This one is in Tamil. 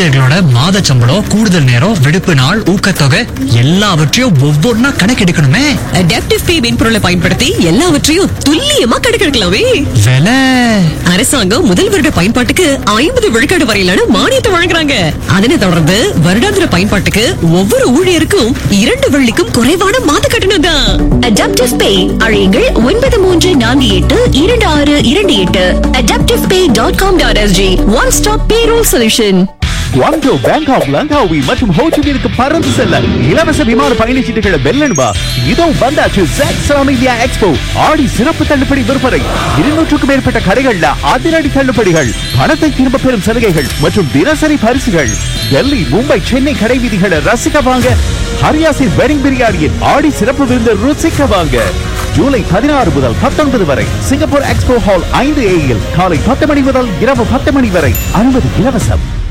ஊழியர்களோட மாத சம்பளம், கூடுதல் நேரம், விடுப்பு நாள், ஊக்கத்தொகை எல்லாவற்றையும் ஒவ்வொன்னா கணக்கெடுக்கணுமே. அடாப்டிவ் பே மென்பொருளை பயன்படுத்தி எல்லாவற்றையும் துல்லியமா கணக்கெடுக்கலாமே. விலை அரசாங்கம் முதல் வருட பயன்பாட்டுக்கு 50 விழுக்காடு வரையிலான மானியத்தை வழங்குறாங்க. அதனை தொடர்ந்து வருடாந்திர பயன்பாட்டுக்கு ஒவ்வொரு ஊழியருக்கும் 2 வெள்ளிக்கும் குறைவான மாத கட்டணம் தான். அடாப்டிவ் பே அழையுங்கள் 93482628. adaptivepay.com.sg. One stop payroll solution. குவாங்டோ, Bangkok, Langkawi மற்றும் ஹோச்சிமினுக்கு பறந்து செல்ல இலவச விமான பயணச்சீட்டுகளை வெல்லணுமா? இதோ வந்தாச்சு ஜாக்ஸ்ராம் இந்தியா எக்ஸ்போ ஆடி சிறப்பு தள்ளுபடி விற்பனை. 200க்கும் மேற்பட்ட கடைகள்ல அதிரடி தள்ளுபடிகள், பணத்தை திரும்ப பெறும் சலுகைகள் மற்றும் தினசரி பரிசுகள். டெல்லி, மும்பை, சென்னை கடை வீதிகளை ரசிக்க வாங்க. ஹரியாசின் வெட்டிங் பிரியாணியின் ஆடி சிறப்பு விருந்து ருசிக்க வாங்க. ஜூலை 16 முதல் 19 வரை சிங்கப்பூர் எக்ஸ்போ ஹால் 5A காலை 10 மணி முதல் இரவு 10 மணி வரை. அனுமதி இலவசம்.